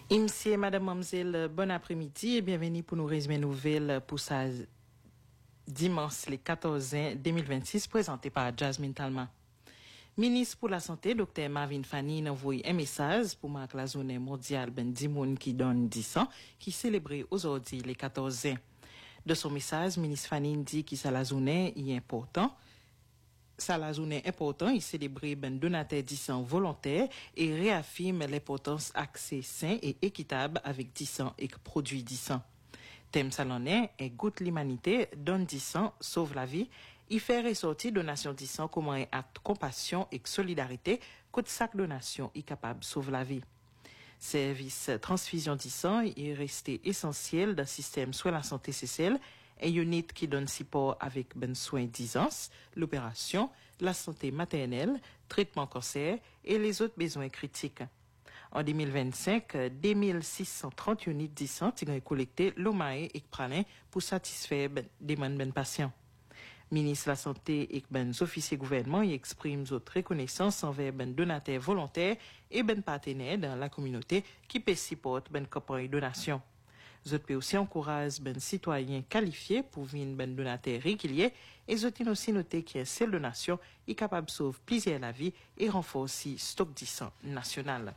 Monsieur, madame, mademoiselle, bon après-midi et bienvenue pour nous résumer nouvelles pour sa dimanche le 14 juin 2026 présenté par Jasmine Talma. Ministre pour la Santé, Dr. Marvin Fanny, a envoyé un message pour marquer la journée mondiale ben Dimoun qui donne 10 ans, qui célébrait aujourd'hui le 14 juin. De son message, ministre Fanny dit que la journée est importante. Ça la journée important, il célèbre ben donateur 10 ans volontaire et réaffirme l'importance accès sain et équitable avec 10 ans et produits 10 ans. Thème salonné est goûte l'humanité, donne 10 ans, sauve la vie. Il fait ressortir donation 10 ans comme un acte compassion et solidarité, coûte chaque donation est capable sauve la vie. Service transfusion 10 ans est resté essentiel dans le système soins la santé CCL. Un unit qui donne support avec ben soins 10 ans, l'opération, la santé maternelle, traitement cancer et les autres besoins critiques. En 2025, 2630 unités 10 ans ont collecté l'OMAE et pralin pour satisfaire des demandes ben patients. Ministre de la Santé et ben officiers gouvernement y exprime votre reconnaissance envers ben donateurs volontaires et ben partenaires dans la communauté qui peut supporter ben campagne donation. Zot peut aussi encourager ben citoyens qualifiés pour venir ben donateur régulier et zot aussi noter qu'une seule donation est capable de sauver plusieurs la vie et renforcer stock 10 ans national.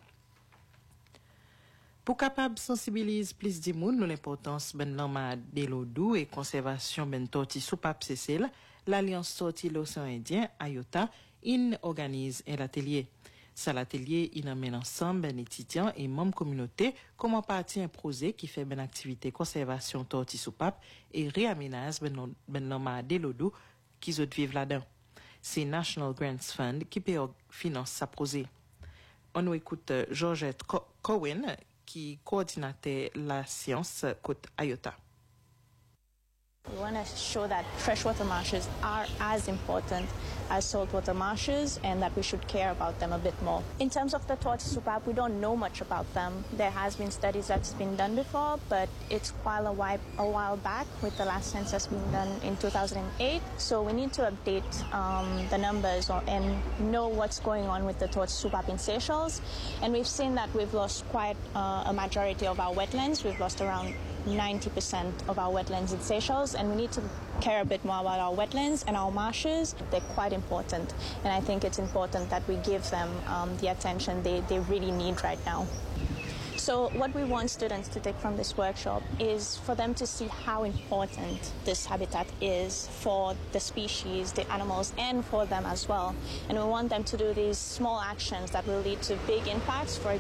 Pour capable sensibiliser plus de monde sur l'importance ben lama de l'eau douce et conservation ben tortue soupape CCL, l'Alliance Tortue l'océan Indien IOTA organise un atelier. Ça l'atelier il amène ensemble ben étudiants et membres communauté comme partie un projet qui fait ben activité conservation tortue soupape et réaménage ben lama de l'eau douce qui autres vivent là-dedans. C'est National Grants Fund qui peut finance sa projet. On nous écoute Georgette Cohen qui coordinatait la science côte IOTA. We want to show that freshwater marshes are as important as saltwater marshes and that we should care about them a bit more. In terms of the tortoise soupape, we don't know much about them. There has been studies that's been done before, but it's quite a while back with the last census being done in 2008. So we need to update the numbers and know what's going on with the tortoise soupape in Seychelles. And we've seen that we've lost quite a majority of our wetlands. We've lost around 90% of our wetlands in Seychelles, and we need to care a bit more about our wetlands and our marshes. They're quite important, and I think it's important that we give them the attention they really need right now. So what we want students to take from this workshop is for them to see how important this habitat is for the species, the animals, and for them as well. And we want them to do these small actions that will lead to big impacts. For